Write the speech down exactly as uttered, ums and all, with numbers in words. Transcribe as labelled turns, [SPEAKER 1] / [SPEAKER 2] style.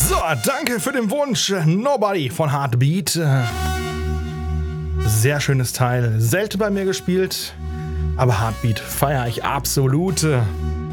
[SPEAKER 1] So, danke für den Wunsch. Nobody von Heartbeat. Sehr schönes Teil. Selten bei mir gespielt, aber Heartbeat feiere ich absolut.